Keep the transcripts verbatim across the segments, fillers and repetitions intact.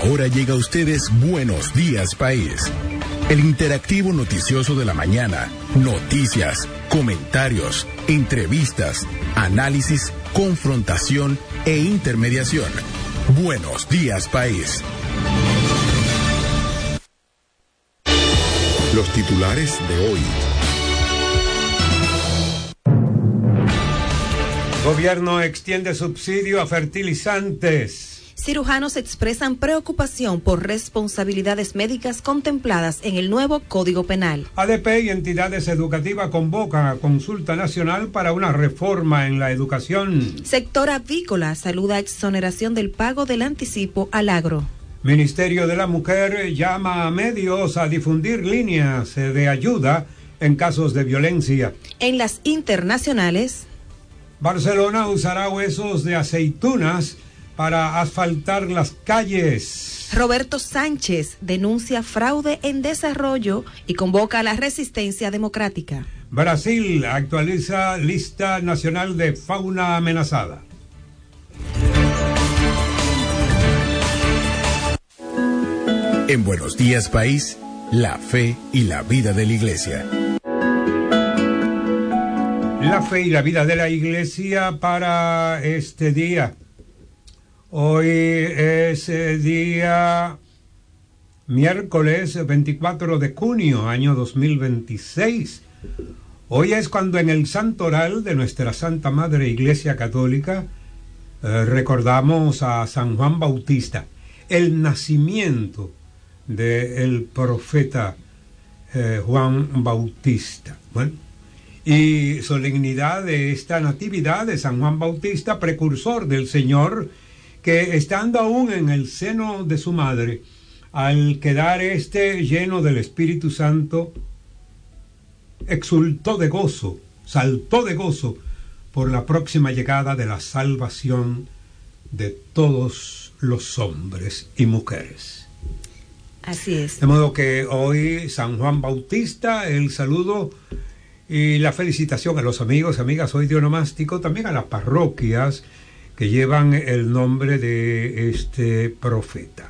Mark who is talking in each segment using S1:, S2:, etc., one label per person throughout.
S1: Ahora llega a ustedes Buenos Días País, el interactivo noticioso de la mañana. Noticias, comentarios, entrevistas, análisis, confrontación e intermediación. Buenos Días País. Los titulares de hoy.
S2: Gobierno extiende subsidio a fertilizantes.
S3: Cirujanos expresan preocupación por responsabilidades médicas contempladas en el nuevo Código Penal.
S2: A D P y entidades educativas convocan a consulta nacional para una reforma en la educación.
S3: Sector avícola saluda exoneración del pago del anticipo al agro.
S2: Ministerio de la Mujer llama a medios a difundir líneas de ayuda en casos de violencia.
S3: En las internacionales,
S2: Barcelona usará huesos de aceitunas para asfaltar las calles.
S3: Roberto Sánchez denuncia fraude en desarrollo y convoca a la resistencia democrática.
S2: Brasil actualiza lista nacional de fauna amenazada.
S1: En Buenos Días País, la fe y la vida de la Iglesia.
S2: La fe y la vida de la Iglesia para este día. Hoy es el día miércoles veinticuatro de junio, año dos mil veintiséis. Hoy es cuando en el santoral de nuestra Santa Madre Iglesia Católica eh, recordamos a San Juan Bautista, el nacimiento del profeta eh, Juan Bautista. Bueno, y solemnidad de esta natividad de San Juan Bautista, precursor del Señor, que estando aún en el seno de su madre, al quedar éste lleno del Espíritu Santo, exultó de gozo, saltó de gozo por la próxima llegada de la salvación de todos los hombres y mujeres.
S3: Así es.
S2: De modo que hoy San Juan Bautista, el saludo y la felicitación a los amigos y amigas hoy de Onomástico, también a las parroquias que llevan el nombre de este profeta.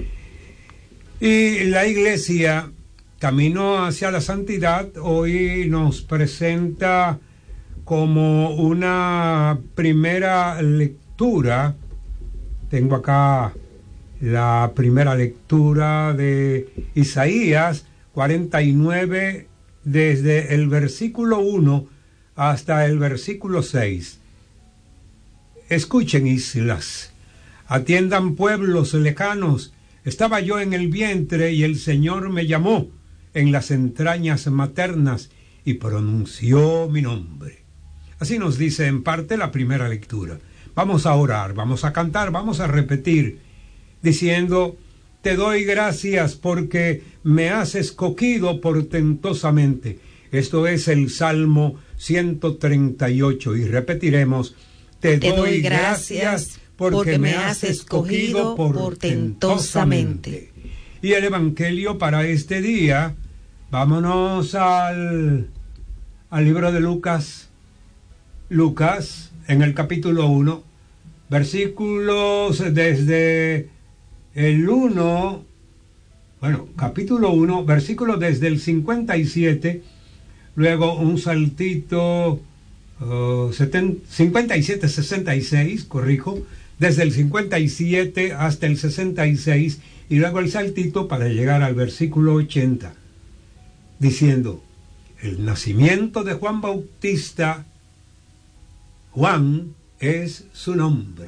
S2: Y la Iglesia, camino hacia la santidad, hoy nos presenta como una primera lectura. Tengo acá la primera lectura de Isaías cuarenta y nueve, desde el versículo uno hasta el versículo seis. Escuchen, islas, atiendan pueblos lejanos. Estaba yo en el vientre y el Señor me llamó en las entrañas maternas y pronunció mi nombre. Así nos dice en parte la primera lectura. Vamos a orar, vamos a cantar, vamos a repetir, diciendo: te doy gracias porque me has escogido portentosamente. Esto es el Salmo ciento treinta y ocho, y repetiremos: Te, Te doy, doy gracias, gracias porque, porque me has escogido portentosamente. Y el Evangelio para este día, vámonos al, al libro de Lucas. Lucas, en el capítulo uno, versículos desde el uno, bueno, capítulo uno, versículos desde el cincuenta y siete, luego un saltito... Uh, cincuenta y siete, sesenta y seis, corrijo, desde el cincuenta y siete hasta el sesenta y seis, y luego el saltito para llegar al versículo ochenta, diciendo: el nacimiento de Juan Bautista, Juan es su nombre.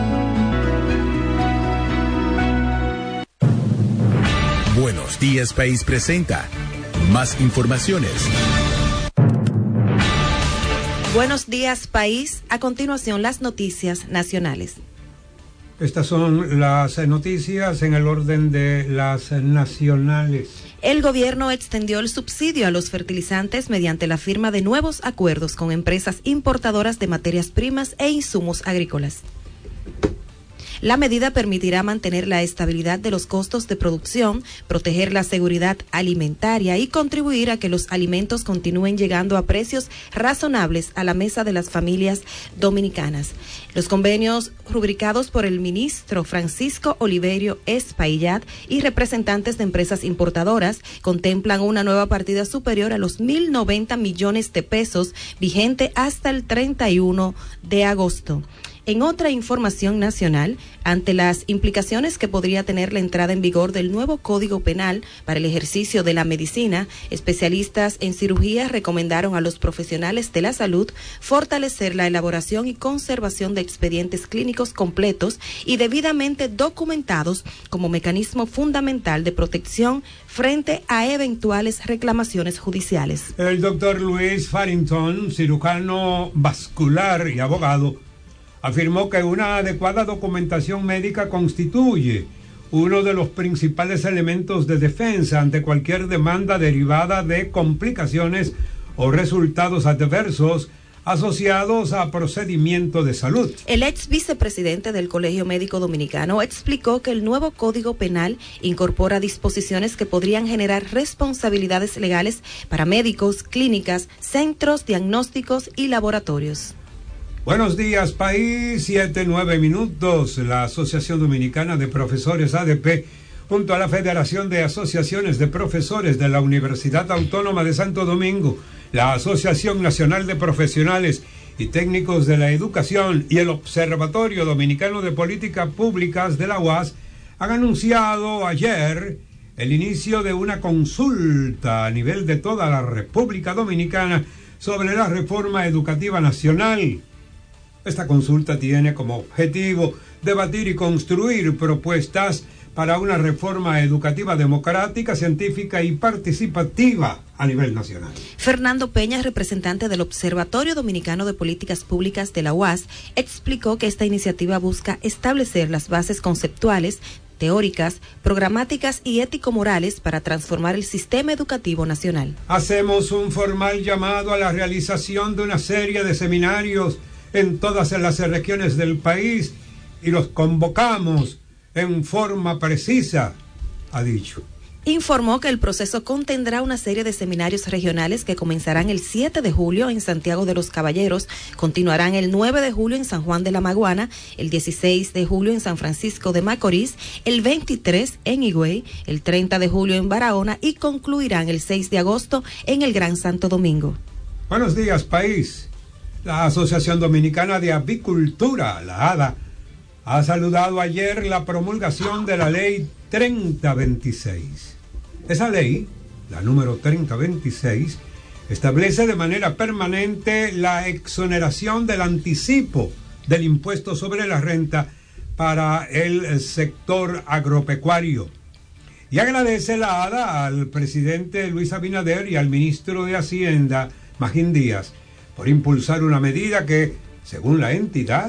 S1: Buenos Días País presenta más informaciones.
S3: Buenos días, país. A continuación, las noticias nacionales.
S2: Estas son las noticias en el orden de las nacionales.
S3: El gobierno extendió el subsidio a los fertilizantes mediante la firma de nuevos acuerdos con empresas importadoras de materias primas e insumos agrícolas. La medida permitirá mantener la estabilidad de los costos de producción, proteger la seguridad alimentaria y contribuir a que los alimentos continúen llegando a precios razonables a la mesa de las familias dominicanas. Los convenios rubricados por el ministro Francisco Oliverio Espaillat y representantes de empresas importadoras contemplan una nueva partida superior a los mil noventa millones de pesos vigente hasta el treinta y uno de agosto. En otra información nacional, ante las implicaciones que podría tener la entrada en vigor del nuevo Código Penal para el ejercicio de la medicina, especialistas en cirugía recomendaron a los profesionales de la salud fortalecer la elaboración y conservación de expedientes clínicos completos y debidamente documentados como mecanismo fundamental de protección frente a eventuales reclamaciones judiciales.
S2: El doctor Luis Farrington, cirujano vascular y abogado, afirmó que una adecuada documentación médica constituye uno de los principales elementos de defensa ante cualquier demanda derivada de complicaciones o resultados adversos asociados a procedimientos de salud.
S3: El ex vicepresidente del Colegio Médico Dominicano explicó que el nuevo Código Penal incorpora disposiciones que podrían generar responsabilidades legales para médicos, clínicas, centros diagnósticos y laboratorios.
S2: Buenos días, país, siete, nueve minutos. La Asociación Dominicana de Profesores A D P, junto a la Federación de Asociaciones de Profesores de la Universidad Autónoma de Santo Domingo, la Asociación Nacional de Profesionales y Técnicos de la Educación y el Observatorio Dominicano de Políticas Públicas de la U A S, han anunciado ayer el inicio de una consulta a nivel de toda la República Dominicana sobre la reforma educativa nacional. Esta consulta tiene como objetivo debatir y construir propuestas para una reforma educativa democrática, científica y participativa a nivel nacional.
S3: Fernando Peña, representante del Observatorio Dominicano de Políticas Públicas de la U A S, explicó que esta iniciativa busca establecer las bases conceptuales, teóricas, programáticas y ético-morales para transformar el sistema educativo nacional.
S2: Hacemos un formal llamado a la realización de una serie de seminarios en todas las regiones del país y los convocamos en forma precisa, ha dicho.
S3: Informó que el proceso contendrá una serie de seminarios regionales que comenzarán el siete de julio en Santiago de los Caballeros, continuarán el nueve de julio en San Juan de la Maguana, el dieciséis de julio en San Francisco de Macorís, el veintitrés en Higüey, el treinta de julio en Barahona y concluirán el seis de agosto en el Gran Santo Domingo.
S2: Buenos días, país. La Asociación Dominicana de Avicultura, la A D A, ha saludado ayer la promulgación de la ley treinta veintiséis. Esa ley, la número treinta veintiséis, establece de manera permanente la exoneración del anticipo del impuesto sobre la renta para el sector agropecuario. Y agradece la A D A al presidente Luis Abinader y al ministro de Hacienda, Magín Díaz, por impulsar una medida que, según la entidad,